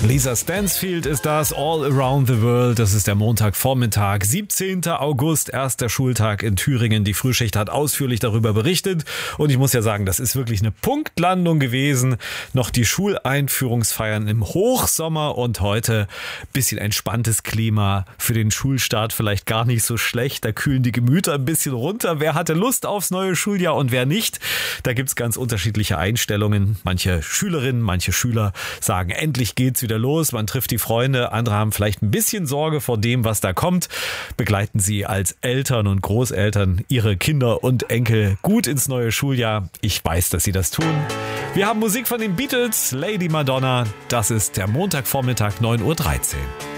Lisa Stansfield ist das, All Around the World. Das ist der Montagvormittag, 17. August, erster Schultag in Thüringen. Die Frühschicht hat ausführlich darüber berichtet und ich muss ja sagen, das ist wirklich eine Punktlandung gewesen. Noch die Schuleinführungsfeiern im Hochsommer und heute bisschen entspanntes Klima für den Schulstart, vielleicht gar nicht so schlecht. Da kühlen die Gemüter ein bisschen runter. Wer hatte Lust aufs neue Schuljahr und wer nicht? Da gibt's ganz unterschiedliche Einstellungen. Manche Schülerinnen, manche Schüler sagen, endlich geht's wieder los. Man trifft die Freunde. Andere haben vielleicht ein bisschen Sorge vor dem, was da kommt. Begleiten Sie als Eltern und Großeltern Ihre Kinder und Enkel gut ins neue Schuljahr. Ich weiß, dass Sie das tun. Wir haben Musik von den Beatles, Lady Madonna. Das ist der Montagvormittag, 9:13 Uhr.